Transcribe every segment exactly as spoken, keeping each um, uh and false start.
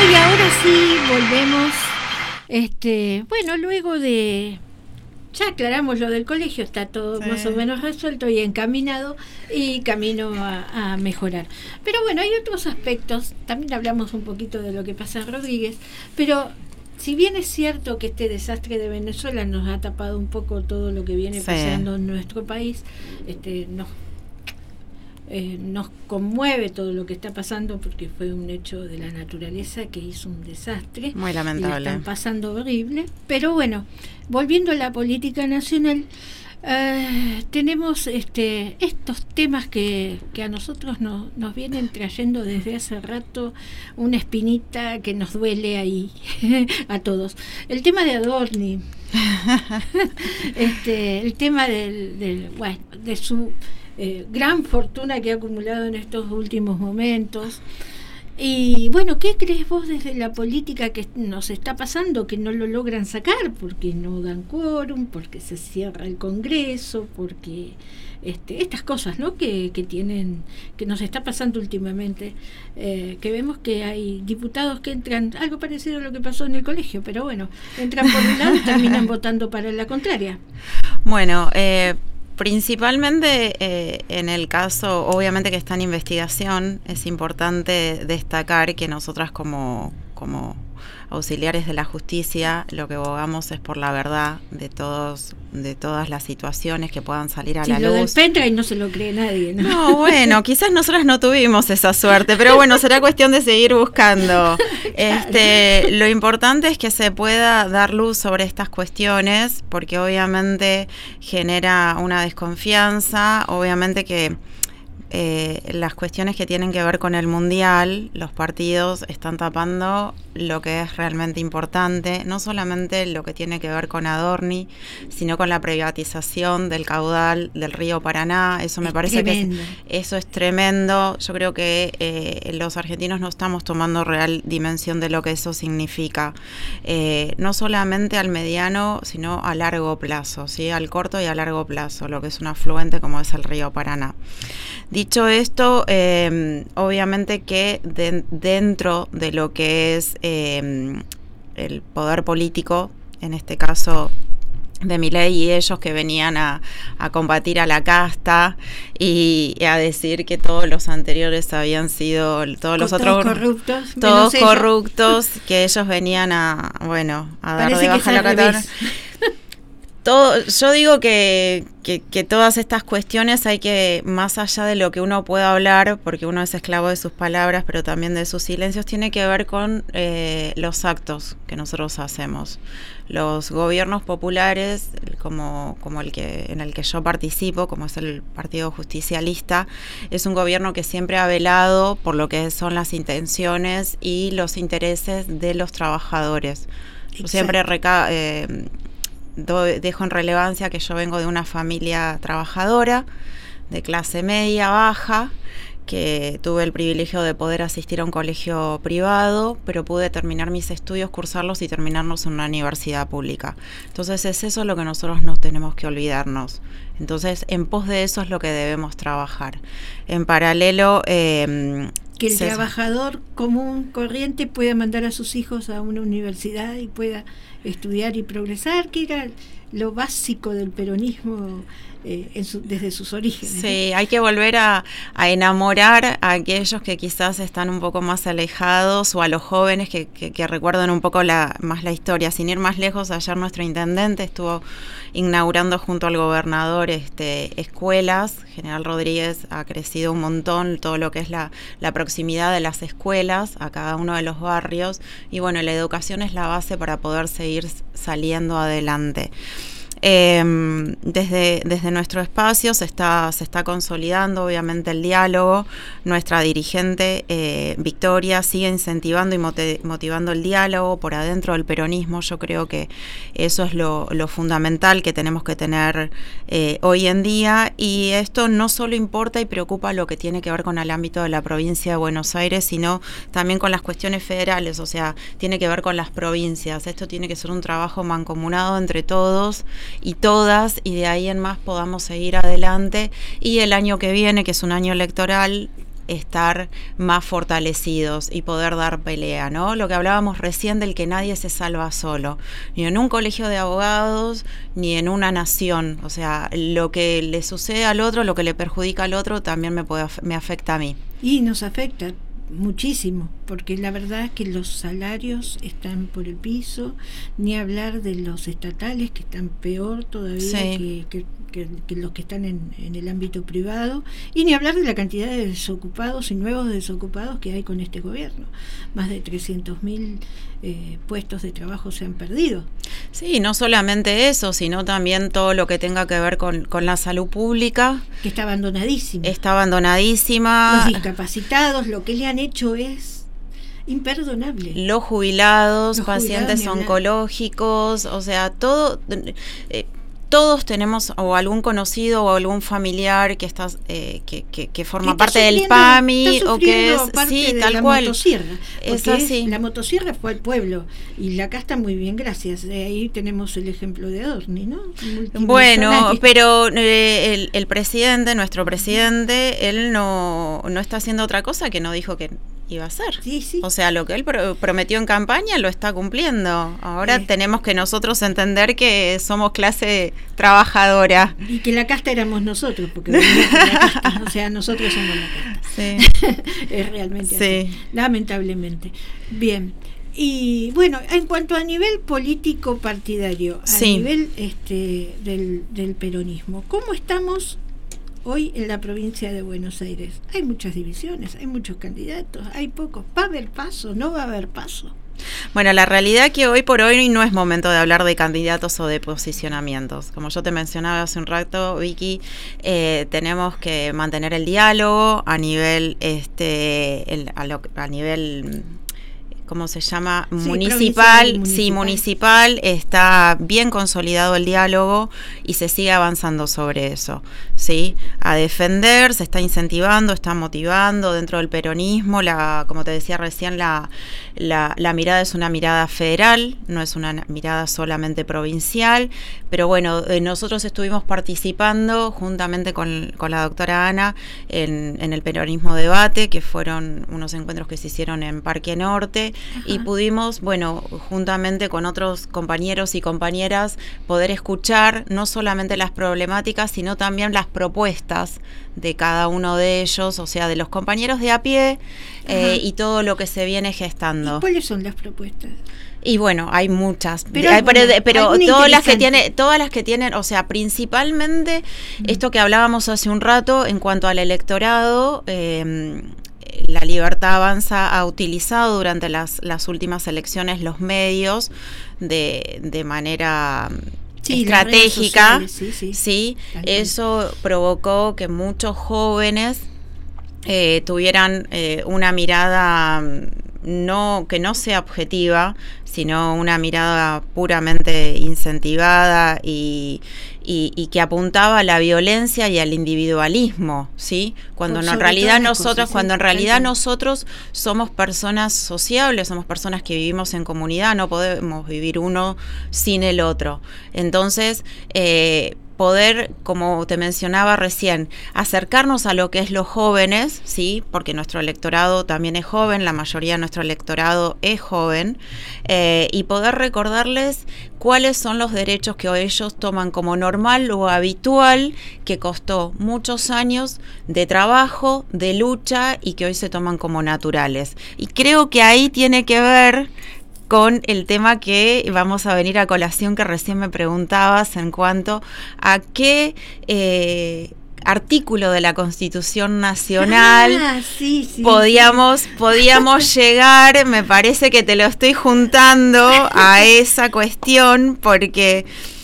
y ahora sí volvemos. Este, bueno, luego de ya aclaramos lo del colegio, está todo sí. más o menos resuelto y encaminado y camino a, a mejorar. Pero bueno, hay otros aspectos. También hablamos un poquito de lo que pasa en Rodríguez, pero si bien es cierto que este desastre de Venezuela nos ha tapado un poco todo lo que viene sí. pasando en nuestro país, este, nos Eh, nos conmueve todo lo que está pasando porque fue un hecho de la naturaleza que hizo un desastre. Muy lamentable. Y están pasando horrible. Pero bueno, volviendo a la política nacional, eh, tenemos este estos temas que, que a nosotros no, nos vienen trayendo desde hace rato una espinita que nos duele ahí a todos. El tema de Adorni, este, el tema del, del bueno, de su Eh, gran fortuna que ha acumulado en estos últimos momentos. Y bueno, ¿qué crees vos desde la política que nos está pasando, que no lo logran sacar porque no dan quórum, porque se cierra el Congreso, porque este, estas cosas, ¿no? que, que tienen, que nos está pasando últimamente, eh, que vemos que hay diputados que entran, algo parecido a lo que pasó en el colegio, pero bueno, entran por un lado y terminan votando para la contraria. Bueno, eh principalmente eh, en el caso, obviamente que está en investigación, es importante destacar que nosotras como, como auxiliares de la justicia lo que abogamos es por la verdad de todos, de todas las situaciones que puedan salir a sí, la lo luz. Del pendrive no se lo cree nadie, ¿no? No, bueno, quizás nosotras no tuvimos esa suerte, pero bueno, será cuestión de seguir buscando. Este, lo importante es que se pueda dar luz sobre estas cuestiones, porque obviamente genera una desconfianza, obviamente que Eh, las cuestiones que tienen que ver con el mundial, los partidos están tapando lo que es realmente importante, no solamente lo que tiene que ver con Adorni, sino con la privatización del caudal del río Paraná. Eso me es parece tremendo. que es, eso es tremendo. Yo creo que eh, los argentinos no estamos tomando real dimensión de lo que eso significa, eh, no solamente al mediano, sino a largo plazo, ¿sí? Al corto y a largo plazo, lo que es un afluente como es el río Paraná. Dicho esto, eh, obviamente que de, dentro de lo que es eh, el poder político, en este caso de Milei y ellos que venían a, a combatir a la casta y, y a decir que todos los anteriores habían sido, todos los todos otros corruptos, todos corruptos, que ellos venían a, bueno, a dar Parece de baja la Catalana. Todo, yo digo que, que, que todas estas cuestiones hay que, más allá de lo que uno pueda hablar, porque uno es esclavo de sus palabras, pero también de sus silencios, tiene que ver con eh, los actos que nosotros hacemos. Los gobiernos populares, como, como el que en el que yo participo, como es el Partido Justicialista, es un gobierno que siempre ha velado por lo que son las intenciones y los intereses de los trabajadores. Yo siempre reca eh, dejo en relevancia que yo vengo de una familia trabajadora, de clase media, baja, que tuve el privilegio de poder asistir a un colegio privado, pero pude terminar mis estudios, cursarlos y terminarlos en una universidad pública. Entonces es eso lo que nosotros no tenemos que olvidarnos. Entonces, en pos de eso es lo que debemos trabajar. En paralelo, eh, que el trabajador común, corriente, pueda mandar a sus hijos a una universidad y pueda estudiar y progresar, que era lo básico del peronismo eh, en su, desde sus orígenes. Sí, ¿no? Hay que volver a, a enamorar a aquellos que quizás están un poco más alejados, o a los jóvenes que, que, que recuerdan un poco la, más la historia. Sin ir más lejos, ayer nuestro intendente estuvo inaugurando junto al gobernador este, escuelas. General Rodríguez ha crecido un montón todo lo que es la, la proximidad de las escuelas a cada uno de los barrios, y bueno, la educación es la base para poder seguir saliendo adelante. Eh, desde, desde nuestro espacio se está, se está consolidando obviamente el diálogo. Nuestra dirigente eh, Victoria sigue incentivando y mote, motivando el diálogo por adentro del peronismo. Yo creo que eso es lo, lo fundamental que tenemos que tener eh, hoy en día, y esto no solo importa y preocupa lo que tiene que ver con el ámbito de la provincia de Buenos Aires, sino también con las cuestiones federales, o sea, tiene que ver con las provincias. Esto tiene que ser un trabajo mancomunado entre todos y todas, y de ahí en más podamos seguir adelante, y el año que viene, que es un año electoral, estar más fortalecidos y poder dar pelea, ¿no? Lo que hablábamos recién del que nadie se salva solo, ni en un colegio de abogados, ni en una nación. O sea, lo que le sucede al otro, lo que le perjudica al otro, también me puede me afecta a mí. Y nos afecta muchísimo, porque la verdad es que los salarios están por el piso, ni hablar de los estatales, que están peor todavía sí. que, que, que, que los que están en, en el ámbito privado, y ni hablar de la cantidad de desocupados y nuevos desocupados que hay con este gobierno. Más de trescientos mil eh, puestos de trabajo se han perdido. Sí, no solamente eso, sino también todo lo que tenga que ver con, con la salud pública. Que está abandonadísima. Está abandonadísima. Los discapacitados, lo que le han hecho es imperdonable. Los jubilados, Los pacientes jubilados, oncológicos, o sea, todo... Eh, todos tenemos o algún conocido o algún familiar que está eh, que, que, que forma que parte del P A M I o que es sí de tal la cual motosierra, es así. Es, la motosierra fue al pueblo y la acá está muy bien, gracias. De ahí tenemos el ejemplo de Adorni, ¿no? Bueno, pero eh, el, el presidente, nuestro presidente, él no no está haciendo otra cosa que no dijo que iba a hacer. Sí, sí. O sea, lo que él pro- prometió en campaña lo está cumpliendo. Ahora eh. tenemos que nosotros entender que somos clase trabajadora. Y que la casta éramos nosotros, porque la casta, o sea, nosotros somos la casta. Sí. Es realmente sí. así, lamentablemente. Bien. Y bueno, en cuanto a nivel político partidario, a sí. nivel este del, del peronismo, ¿cómo estamos hoy en la provincia de Buenos Aires? Hay muchas divisiones, hay muchos candidatos, hay pocos. ¿Va a haber paso? ¿No va a haber paso? Bueno, la realidad es que hoy por hoy no es momento de hablar de candidatos o de posicionamientos. Como yo te mencionaba hace un rato, Vicky, eh, tenemos que mantener el diálogo a nivel, este, el, a, lo, a nivel... ¿cómo se llama? Sí, municipal, municipal, sí, municipal, está bien consolidado el diálogo y se sigue avanzando sobre eso, ¿sí? A defender, se está incentivando, está motivando dentro del peronismo, la, como te decía recién, la, la, la mirada es una mirada federal, no es una mirada solamente provincial, pero bueno, eh, nosotros estuvimos participando juntamente con, con la doctora Ana en, en el Peronismo Debate, que fueron unos encuentros que se hicieron en Parque Norte. Ajá. Y pudimos, bueno, juntamente con otros compañeros y compañeras, poder escuchar no solamente las problemáticas, sino también las propuestas de cada uno de ellos, o sea, de los compañeros de a pie eh, y todo lo que se viene gestando. ¿Y cuáles son las propuestas? Y bueno, hay muchas, pero, hay, pero, bueno, pero todas las que tiene, todas las que tienen, o sea, principalmente mm. esto que hablábamos hace un rato en cuanto al electorado. Eh, La Libertad Avanza ha utilizado durante las, las últimas elecciones los medios de, de manera sí, estratégica. Sociales, sí, sí. Sí, eso provocó que muchos jóvenes eh, tuvieran eh, una mirada no que no sea objetiva, sino una mirada puramente incentivada y, y, y que apuntaba a la violencia y al individualismo, ¿sí? Cuando no, en realidad nosotros, cosas, cuando en realidad nosotros somos personas sociables, somos personas que vivimos en comunidad, no podemos vivir uno sin el otro. Entonces, eh, poder, como te mencionaba recién, acercarnos a lo que es los jóvenes, sí, porque nuestro electorado también es joven, la mayoría de nuestro electorado es joven, eh, y poder recordarles cuáles son los derechos que ellos toman como normal o habitual, que costó muchos años de trabajo, de lucha y que hoy se toman como naturales. Y creo que ahí tiene que ver con el tema que vamos a venir a colación, que recién me preguntabas en cuanto a qué eh, artículo de la Constitución Nacional ah, sí, sí, podíamos, sí. podíamos llegar. Me parece que te lo estoy juntando a esa cuestión porque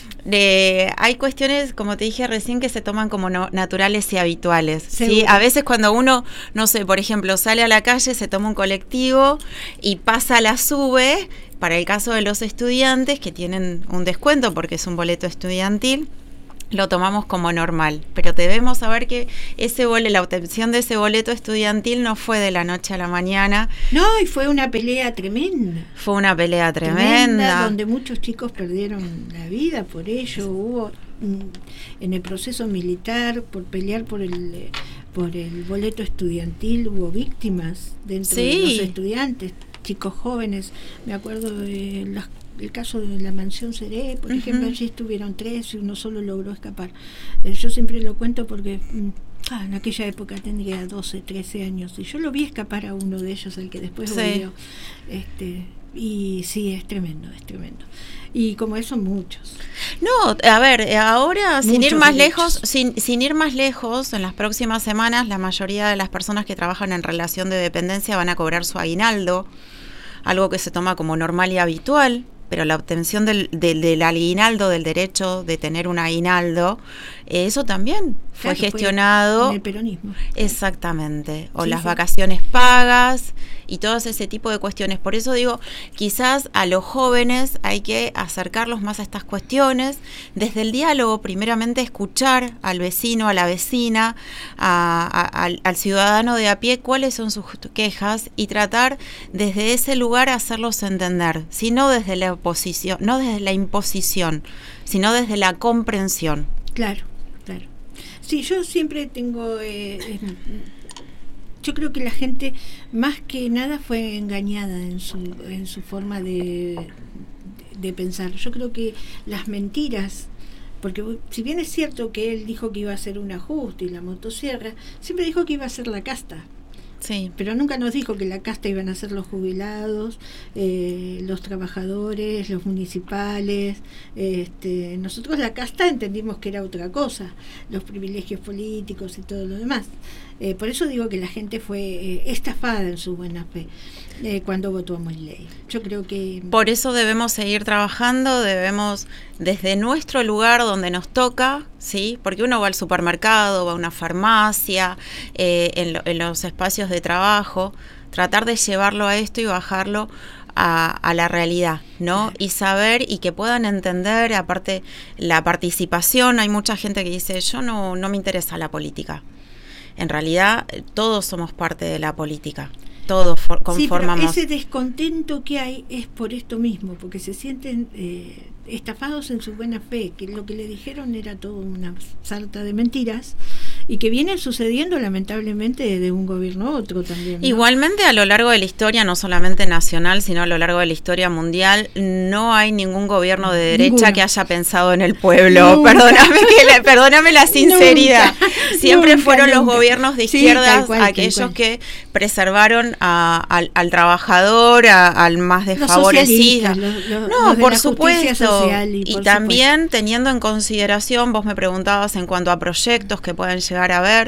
Eh, hay cuestiones, como te dije recién, que se toman como no, naturales y habituales, ¿sí? A veces cuando uno, no sé, por ejemplo, sale a la calle, se toma un colectivo y pasa la SUBE, para el caso de los estudiantes que tienen un descuento porque es un boleto estudiantil, lo tomamos como normal, pero debemos saber que ese boleto, la obtención de ese boleto estudiantil no fue de la noche a la mañana. No, y fue una pelea tremenda. Fue una pelea tremenda. tremenda donde muchos chicos perdieron la vida por ello. Hubo en el proceso militar, por pelear por el por el boleto estudiantil hubo víctimas dentro sí. de los estudiantes, chicos jóvenes. Me acuerdo de las, el caso de la mansión Seré, por uh-huh. ejemplo, allí estuvieron tres y uno solo logró escapar. Eh, yo siempre lo cuento porque ah, en aquella época tendría doce, trece años y yo lo vi escapar a uno de ellos, el que después sí. volvió. Este, y sí, es tremendo, es tremendo. Y como eso, muchos. No, a ver, ahora muchos sin ir más derechos. lejos, sin, sin ir más lejos, en las próximas semanas la mayoría de las personas que trabajan en relación de dependencia van a cobrar su aguinaldo, algo que se toma como normal y habitual, pero la obtención del, del, del aguinaldo, del derecho de tener un aguinaldo, eh, eso también fue claro, gestionado. Fue el peronismo. Exactamente. O sí, las sí. vacaciones pagas y todo ese tipo de cuestiones. Por eso digo, quizás a los jóvenes hay que acercarlos más a estas cuestiones, desde el diálogo, primeramente escuchar al vecino, a la vecina, a, a, al, al ciudadano de a pie, cuáles son sus quejas y tratar desde ese lugar hacerlos entender, si no desde la oposición, no desde la imposición, sino desde la comprensión. Claro, claro. Sí, yo siempre tengo... Eh, eh, yo creo que la gente más que nada fue engañada en su en su forma de, de pensar. Yo creo que las mentiras, porque si bien es cierto que él dijo que iba a hacer un ajuste y la motosierra, siempre dijo que iba a ser la casta. Sí. Pero nunca nos dijo que la casta iban a ser los jubilados, eh, los trabajadores, los municipales. Este, nosotros la casta entendimos que era otra cosa, los privilegios políticos y todo lo demás. Eh, por eso digo que la gente fue eh, estafada en su buena fe eh, cuando votó a Milei. Yo creo que... Por eso debemos seguir trabajando, debemos desde nuestro lugar donde nos toca, ¿sí? Porque uno va al supermercado, va a una farmacia, eh, en, lo, en los espacios de trabajo, tratar de llevarlo a esto y bajarlo a, a la realidad, ¿no? Y saber y que puedan entender, aparte la participación. Hay mucha gente que dice, yo no, no me interesa la política. En realidad, todos somos parte de la política, todos for- conformamos. Sí, pero ese descontento que hay es por esto mismo, porque se sienten eh, estafados en su buena fe, que lo que le dijeron era todo una sarta de mentiras, y que vienen sucediendo lamentablemente de un gobierno a otro también, ¿no? Igualmente a lo largo de la historia, no solamente nacional, sino a lo largo de la historia mundial, no hay ningún gobierno de derecha Ninguna. que haya pensado en el pueblo. Nunca. Perdóname que la, perdóname la sinceridad. Nunca. Siempre nunca, fueron nunca. los gobiernos de izquierdas sí, cual, aquellos que preservaron a, al, al trabajador, a, al más desfavorecido. Los, los, no, los de por supuesto. Y, y por también supuesto. teniendo en consideración, vos me preguntabas en cuanto a proyectos que pueden llegar a ver,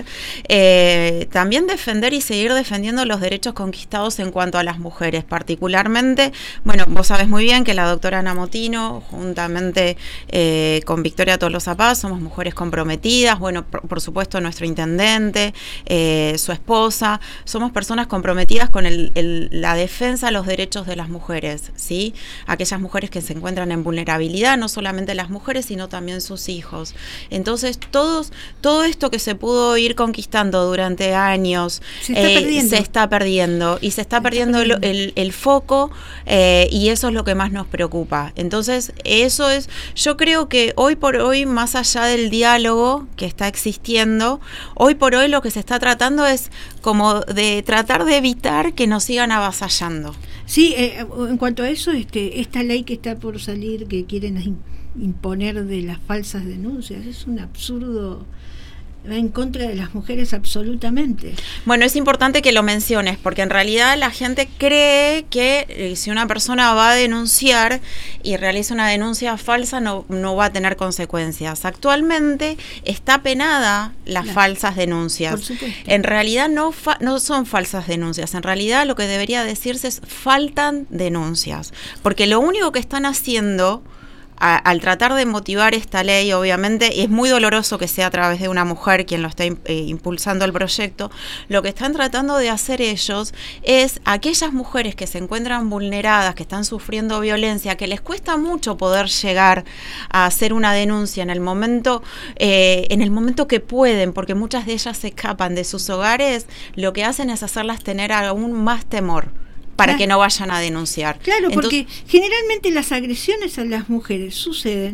eh, también defender y seguir defendiendo los derechos conquistados en cuanto a las mujeres, particularmente, bueno, vos sabés muy bien que la doctora Ana Motino, juntamente eh, con Victoria Tolosa Paz, somos mujeres comprometidas, bueno, por, por supuesto nuestro intendente, eh, su esposa, somos personas comprometidas con el, el, la defensa de los derechos de las mujeres, ¿sí? Aquellas mujeres que se encuentran en vulnerabilidad, no solamente las mujeres, sino también sus hijos. Entonces, todos, todo esto que se pudo ir conquistando durante años se está, eh, perdiendo. se está perdiendo y se está se perdiendo, está perdiendo. El, el, el foco eh, y eso es lo que más nos preocupa. Entonces eso es, yo creo que hoy por hoy, más allá del diálogo que está existiendo, hoy por hoy lo que se está tratando es como de tratar de evitar que nos sigan avasallando. Sí, eh, en cuanto a eso, este, esta ley que está por salir, que quieren imponer de las falsas denuncias, es un absurdo. Va en contra de las mujeres absolutamente. Bueno, es importante que lo menciones, porque en realidad la gente cree que eh, si una persona va a denunciar y realiza una denuncia falsa no, no va a tener consecuencias. Actualmente está penada las claro. falsas denuncias. Por supuesto. En realidad no, fa- no son falsas denuncias, en realidad lo que debería decirse es faltan denuncias, porque lo único que están haciendo... A, al tratar de motivar esta ley, obviamente, es muy doloroso que sea a través de una mujer quien lo está eh, impulsando el proyecto, lo que están tratando de hacer ellos es aquellas mujeres que se encuentran vulneradas, que están sufriendo violencia, que les cuesta mucho poder llegar a hacer una denuncia en el momento, eh, en el momento que pueden, porque muchas de ellas se escapan de sus hogares, lo que hacen es hacerlas tener aún más temor. Para claro. que no vayan a denunciar. Claro, Entonces, porque generalmente las agresiones a las mujeres suceden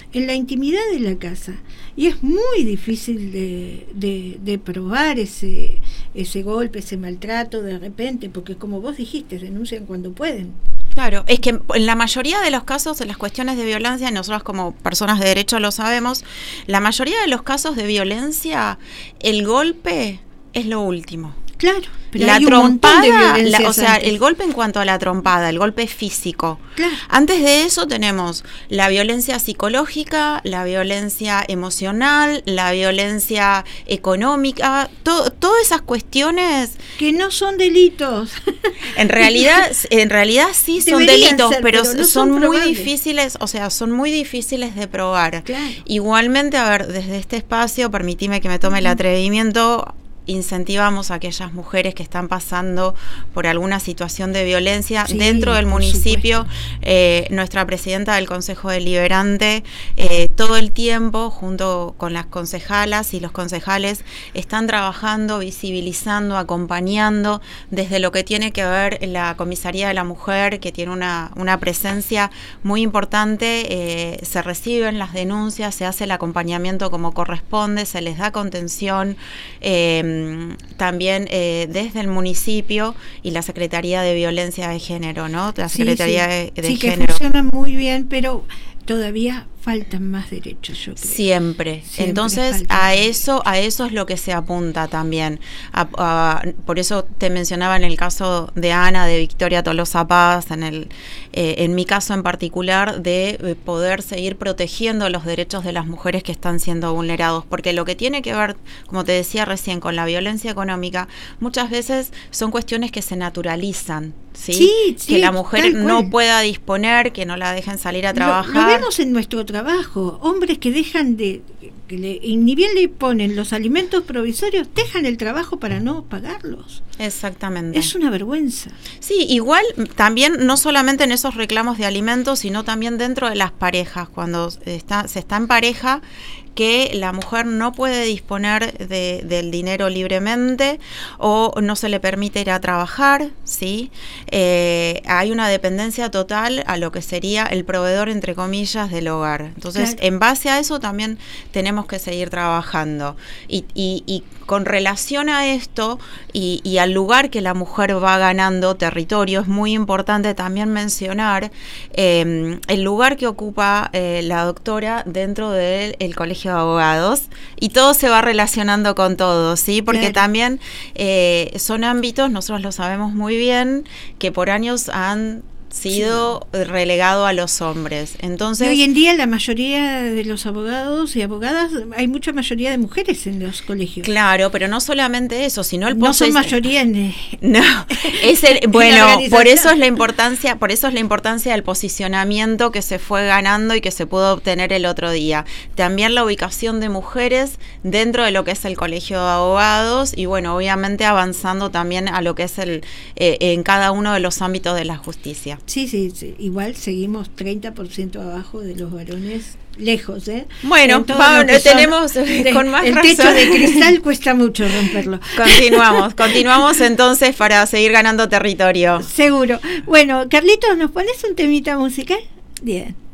en la intimidad de la casa. Y es muy difícil de, de, de probar ese, ese golpe, ese maltrato de repente, porque como vos dijiste, denuncian cuando pueden. Claro, es que en la mayoría de los casos, en las cuestiones de violencia, nosotros como personas de derecho lo sabemos, la mayoría de los casos de violencia, el golpe es lo último. Claro, pero la hay un trompada, montón de la, o sea, antes. el golpe en cuanto a la trompada, el golpe físico. Claro. Antes de eso tenemos la violencia psicológica, la violencia emocional, la violencia económica, to, todas esas cuestiones que no son delitos. En realidad, en realidad sí son Deberían delitos, ser, pero, pero no son, son muy probables. difíciles, o sea, son muy difíciles de probar. Claro. Igualmente, a ver, desde este espacio, permitime que me tome el atrevimiento. Incentivamos a aquellas mujeres que están pasando por alguna situación de violencia sí, dentro del municipio. Eh, nuestra presidenta del Consejo Deliberante eh, todo el tiempo junto con las concejalas y los concejales están trabajando, visibilizando, acompañando desde lo que tiene que ver la Comisaría de la Mujer, que tiene una, una presencia muy importante. Eh, se reciben las denuncias, se hace el acompañamiento como corresponde, se les da contención. Eh, también eh, desde el municipio y la Secretaría de Violencia de Género, ¿no? La Secretaría sí, sí. de, de sí, Género. Sí, que funcionan muy bien, pero todavía faltan más derechos, yo creo. Siempre. Siempre Entonces, a eso, a eso es lo que se apunta también. A, a, por eso te mencionaba en el caso de Ana, de Victoria Tolosa Paz, en el, eh, en mi caso en particular, de eh, poder seguir protegiendo los derechos de las mujeres que están siendo vulnerados. Porque lo que tiene que ver, como te decía recién, con la violencia económica, muchas veces son cuestiones que se naturalizan. ¿Sí? Sí, sí, que la mujer no pueda disponer, que no la dejen salir a trabajar. Lo, lo vemos en nuestro trabajo, hombres que dejan de, que le, y ni bien le ponen los alimentos provisorios, dejan el trabajo para no pagarlos. Exactamente. Es una vergüenza. Sí, igual también no solamente en esos reclamos de alimentos, sino también dentro de las parejas, cuando está, se está en pareja, que la mujer no puede disponer de, del dinero libremente o no se le permite ir a trabajar, ¿sí? Eh, hay una dependencia total a lo que sería el proveedor, entre comillas, del hogar. Entonces, claro, en base a eso también tenemos que seguir trabajando. Y, y, y con relación a esto y, y al lugar que la mujer va ganando territorio, es muy importante también mencionar eh, el lugar que ocupa eh, la doctora dentro del el colegio de abogados, y todo se va relacionando con todo, ¿sí? Porque claro, también eh, son ámbitos, nosotros lo sabemos muy bien, que por años han sido sí, relegado a los hombres. Entonces, y hoy en día la mayoría de los abogados y abogadas, hay mucha mayoría de mujeres en los colegios. Claro, pero no solamente eso, sino el no son mayoría en, no, es el, bueno, por eso es la importancia, por eso es la importancia del posicionamiento que se fue ganando y que se pudo obtener el otro día. También la ubicación de mujeres dentro de lo que es el colegio de abogados y bueno, obviamente avanzando también a lo que es el eh, en cada uno de los ámbitos de la justicia. Sí, sí, sí, igual seguimos treinta por ciento abajo de los varones, lejos, ¿eh? Bueno, va, tenemos de, con más el razón. techo de cristal cuesta mucho romperlo. Continuamos, continuamos entonces para seguir ganando territorio. Seguro. Bueno, Carlitos, ¿nos pones un temita musical? Bien.